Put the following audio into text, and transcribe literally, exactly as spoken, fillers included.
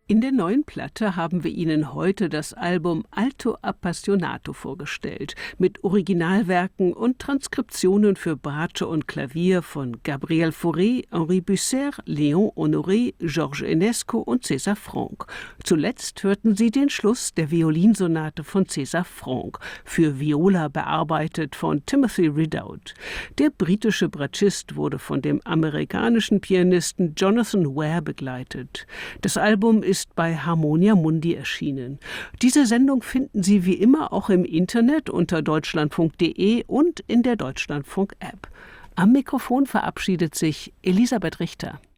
In der neuen Platte haben wir Ihnen heute das Album Alto Appassionato vorgestellt, mit Originalwerken und Transkriptionen für Bratsche und Klavier von Gabriel Fauré, Henri Busser, Léon Honoré, Georges Enesco und César Franck. Zuletzt hörten Sie den Schluss der Violinsonate von César Franck, für Viola bearbeitet von Timothy Ridout. Der britische Bratschist wurde von dem amerikanischen Pianisten Jonathan Ware begleitet. Das Album ist bei Harmonia Mundi erschienen. Diese Sendung finden Sie wie immer auch im Internet unter deutschlandfunk punkt de und in der Deutschlandfunk-App. Am Mikrofon verabschiedet sich Elisabeth Richter.